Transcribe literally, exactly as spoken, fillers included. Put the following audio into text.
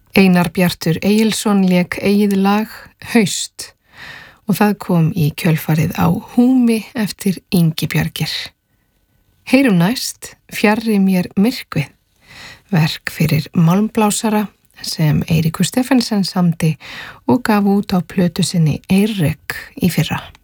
Einar Bjartur Egilsson lék eigið lag Haust og það kom í kjölfarið á Húmi eftir Ingibjargir. Heyrum næst Fjarri mér myrkvið, verk fyrir málmblásara sem Eiríkur Stephensen samdi og gaf út á plötu sinni Eirrek í fyrra.